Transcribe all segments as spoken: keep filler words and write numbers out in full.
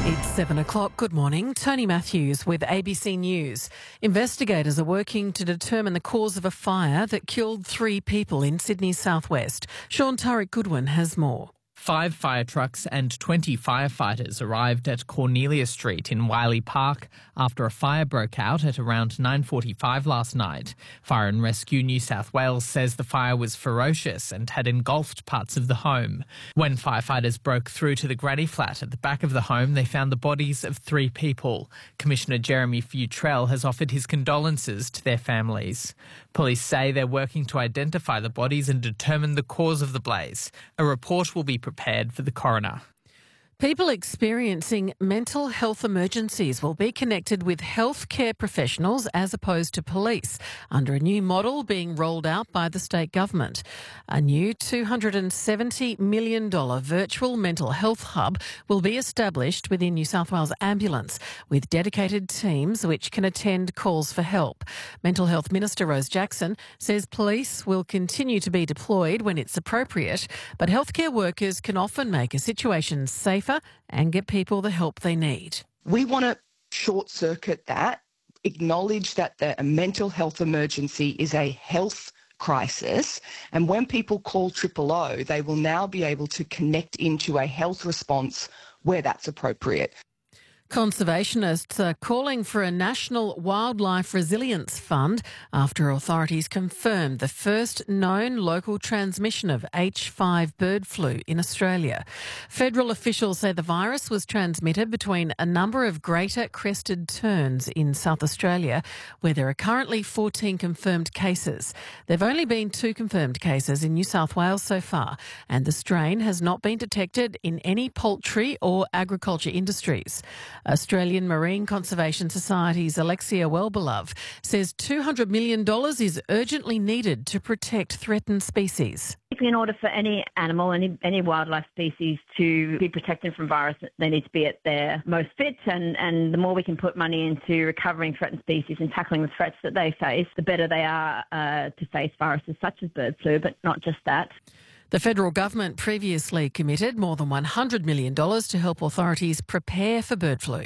It's seven o'clock. Good morning. Tony Matthews with A B C News. Investigators are working to determine the cause of a fire that killed three people in Sydney's southwest. Sean Tariq Goodwin has more. Five fire trucks and twenty firefighters arrived at Cornelia Street in Wiley Park after a fire broke out at around nine forty-five last night. Fire and Rescue New South Wales says the fire was ferocious and had engulfed parts of the home. When firefighters broke through to the granny flat at the back of the home, they found the bodies of three people. Commissioner Jeremy Futrell has offered his condolences to their families. Police say they're working to identify the bodies and determine the cause of the blaze. A report will be prepared for the coroner. People experiencing mental health emergencies will be connected with healthcare professionals as opposed to police under a new model being rolled out by the state government. A new two hundred seventy million dollars virtual mental health hub will be established within New South Wales Ambulance with dedicated teams which can attend calls for help. Mental Health Minister Rose Jackson says police will continue to be deployed when it's appropriate, but healthcare workers can often make a situation safer and get people the help they need. We want to short circuit that, acknowledge that the, a mental health emergency is a health crisis, and when people call triple O, they will now be able to connect into a health response where that's appropriate. Conservationists are calling for a national wildlife resilience fund after authorities confirmed the first known local transmission of H five bird flu in Australia. Federal officials say the virus was transmitted between a number of greater crested terns in South Australia, where there are currently fourteen confirmed cases. There have only been two confirmed cases in New South Wales so far, and the strain has not been detected in any poultry or agriculture industries. Australian Marine Conservation Society's Alexia Wellbelove says two hundred million dollars is urgently needed to protect threatened species. In order for any animal, any any wildlife species to be protected from virus, they need to be at their most fit, and, and the more we can put money into recovering threatened species and tackling the threats that they face, the better they are uh, to face viruses such as bird flu, but not just that. The federal government previously committed more than one hundred million dollars to help authorities prepare for bird flu.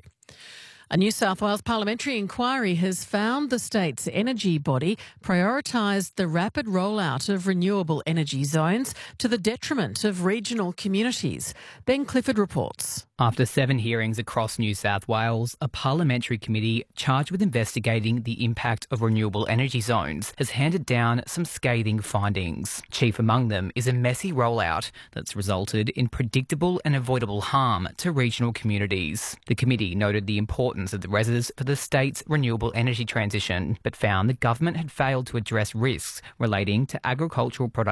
A New South Wales parliamentary inquiry has found the state's energy body prioritised the rapid rollout of renewable energy zones to the detriment of regional communities. Ben Clifford reports. After seven hearings across New South Wales, a parliamentary committee charged with investigating the impact of renewable energy zones has handed down some scathing findings. Chief among them is a messy rollout that's resulted in predictable and avoidable harm to regional communities. The committee noted the importance of the R E Ss for the state's renewable energy transition, but found the government had failed to address risks relating to agricultural product